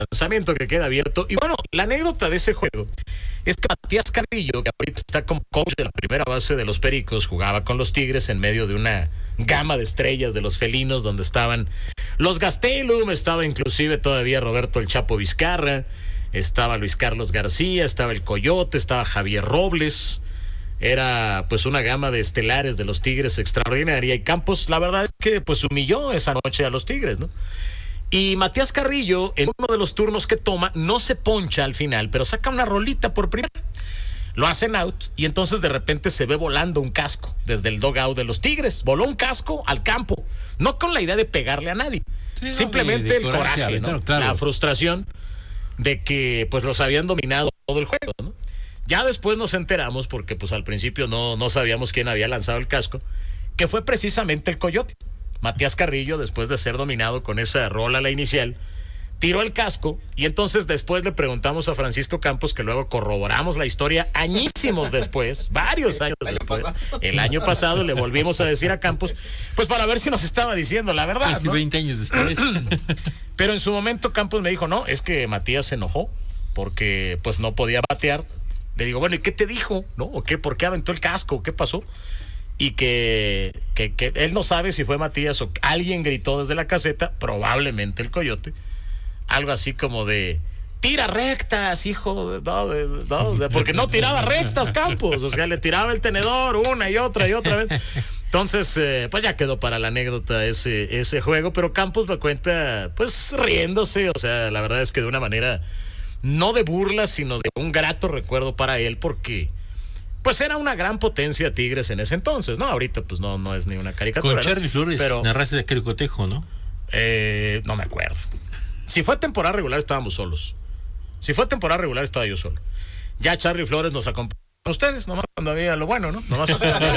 lanzamiento que queda abierto. Y bueno, la anécdota de ese juego es que Matías Carrillo, que ahorita está como coach de la primera base de los Pericos, jugaba con los Tigres en medio de una gama de estrellas de los felinos, donde estaban los Gastelum, estaba inclusive todavía Roberto el Chapo Vizcarra, estaba Luis Carlos García, estaba el Coyote, estaba Javier Robles. Era pues una gama de estelares de los Tigres extraordinaria, y Campos la verdad es que pues humilló esa noche a los Tigres, ¿no? Y Matías Carrillo, en uno de los turnos que toma, no se poncha al final, pero saca una rolita por primera. Lo hacen out y entonces de repente se ve volando un casco desde el dugout de los Tigres. Voló un casco al campo, no con la idea de pegarle a nadie. Sí, simplemente el coraje, ¿no? Claro. La frustración de que pues los habían dominado todo el juego, ¿no? Ya después nos enteramos, porque pues al principio no sabíamos quién había lanzado el casco, que fue precisamente el Coyote. Matías Carrillo, después de ser dominado con esa rola la inicial, tiró el casco, y entonces después le preguntamos a Francisco Campos, que luego corroboramos la historia añísimos después, varios años después, el año pasado le volvimos a decir a Campos, pues para ver si nos estaba diciendo la verdad, casi, ¿no? 20 años después. Pero en su momento Campos me dijo, no, es que Matías se enojó porque pues no podía batear. Le digo, bueno, ¿y qué te dijo? ¿No? ¿O qué? ¿Por qué aventó el casco? ¿Qué pasó? Y que él no sabe si fue Matías o alguien gritó desde la caseta, probablemente el Coyote, algo así como de tira rectas, hijo, no, porque no tiraba rectas Campos, o sea, le tiraba el tenedor una y otra vez. Entonces, pues ya quedó para la anécdota ese juego, pero Campos lo cuenta pues riéndose, o sea, la verdad es que de una manera no de burla, sino de un grato recuerdo para él, porque pues era una gran potencia Tigres en ese entonces, ¿no? Ahorita pues no es ni una caricatura. Con Charlie Flores, pero narraste de Cricotejo, ¿no? No me acuerdo. Si fue temporada regular estábamos solos. Si fue temporada regular estaba yo solo. Ya Charlie Flores nos acompañó a ustedes, nomás cuando había lo bueno, ¿no? Nomás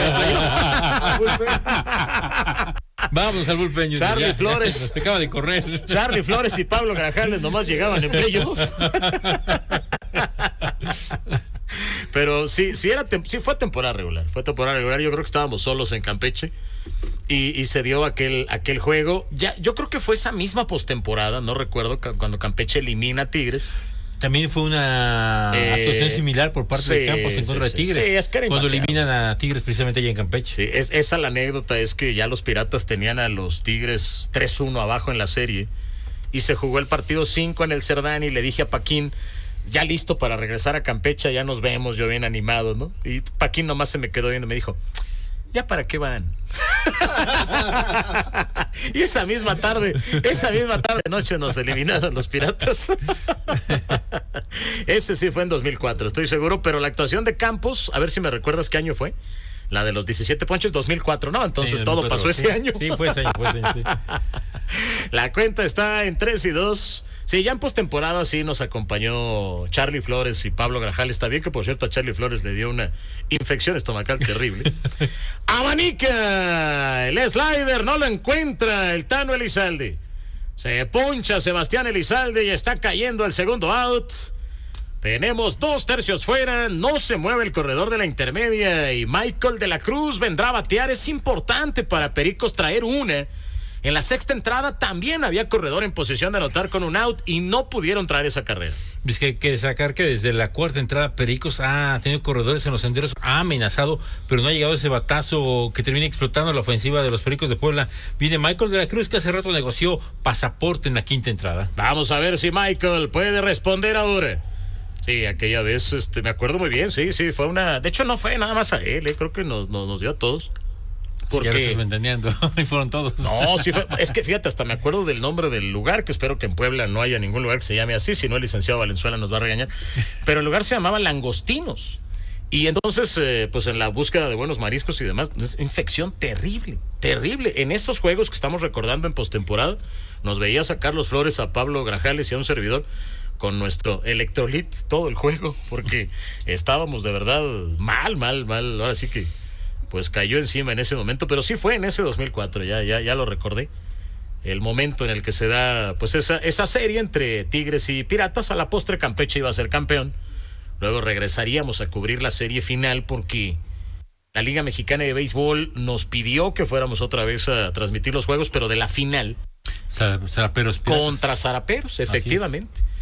vamos al bullpen. Charlie Flores. Se acaba de correr. Charlie Flores y Pablo Grajales nomás llegaban en playoff. Pero sí fue temporada regular. Fue temporada regular. Yo creo que estábamos solos en Campeche. Y se dio aquel juego. Ya, yo creo que fue esa misma postemporada, no recuerdo, cuando Campeche elimina a Tigres. También fue una actuación similar por parte de Campos en contra de Tigres. Sí, es que cuando eliminan a Tigres precisamente allá en Campeche. Sí, esa la anécdota, es que ya los Piratas tenían a los Tigres 3-1 abajo en la serie. Y se jugó el partido 5 en el Cerdán, y le dije a Paquín, ya listo para regresar a Campeche, ya nos vemos, yo bien animado, ¿no? Y Paquín nomás se me quedó viendo y me dijo, ¿ya para qué van? Y esa misma tarde noche nos eliminaron los Piratas. Ese sí fue en 2004, estoy seguro, pero la actuación de Campos, a ver si me recuerdas qué año fue. La de los 17 ponches, 2004, ¿no? Entonces sí, todo pasó ese año. Sí, fue ese año, sí. La cuenta está en 3-2. Sí, ya en postemporada sí nos acompañó Charlie Flores y Pablo Grajales. Está bien que, por cierto, a Charlie Flores le dio una infección estomacal terrible. Abanica el slider, no lo encuentra el Tano Elizalde. Se poncha Sebastián Elizalde y está cayendo el segundo out. Tenemos 2 tercios fuera, no se mueve el corredor de la intermedia y Michael de la Cruz vendrá a batear. Es importante para Pericos traer una. En la sexta entrada también había corredor en posición de anotar con un out y no pudieron traer esa carrera. Es que hay que destacar que desde la cuarta entrada Pericos ha tenido corredores en los senderos, ha amenazado, pero no ha llegado ese batazo que termina explotando la ofensiva de los Pericos de Puebla. Viene Michael de la Cruz, que hace rato negoció pasaporte en la quinta entrada. Vamos a ver si Michael puede responder ahora. Sí, aquella vez, me acuerdo muy bien, sí, fue una... De hecho, no fue nada más a él, creo que nos dio a todos. Porque... Ya estás entendiendo, y fueron todos. No, sí fue, es que fíjate, hasta me acuerdo del nombre del lugar, que espero que en Puebla no haya ningún lugar que se llame así, si no el licenciado Valenzuela nos va a regañar, pero el lugar se llamaba Langostinos, y entonces, pues en la búsqueda de buenos mariscos y demás, infección terrible, en esos juegos que estamos recordando en postemporada, nos veías a Carlos Flores, a Pablo Grajales y a un servidor, con nuestro electrolit todo el juego, porque estábamos de verdad mal, ahora sí que pues cayó encima en ese momento, pero sí fue en ese 2004, ya lo recordé, el momento en el que se da pues esa serie entre Tigres y Piratas. A la postre Campeche iba a ser campeón, luego regresaríamos a cubrir la serie final porque la Liga Mexicana de Béisbol nos pidió que fuéramos otra vez a transmitir los juegos, pero de la final Zaraperos contra Zaraperos, efectivamente.